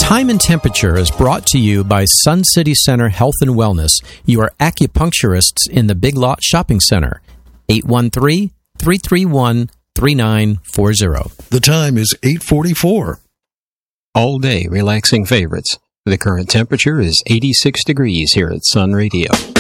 Time and Temperature is brought to you by Sun City Center Health and Wellness, your acupuncturists in the Big Lot Shopping Center. 813-331-3940. The time is 8:44. All day relaxing favorites. The current temperature is 86 degrees here at Sun Radio.